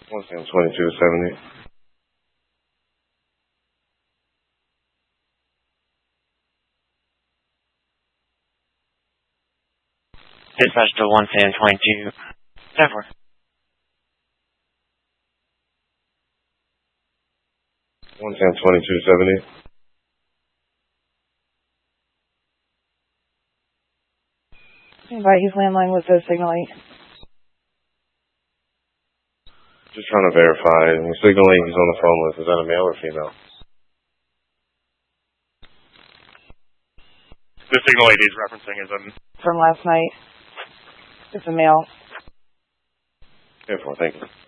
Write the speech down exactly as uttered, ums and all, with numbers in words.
one Sam twenty-two seventy. Dispatch to one Sam twenty-two. Therefore. one Sam twenty-two seventy. Anybody use landline with the signal eight? Just trying to verify. The signal eight he's on the phone with, is that a male or female? The signal eight he's referencing is a... From last night. It's a male. Therefore, thank you.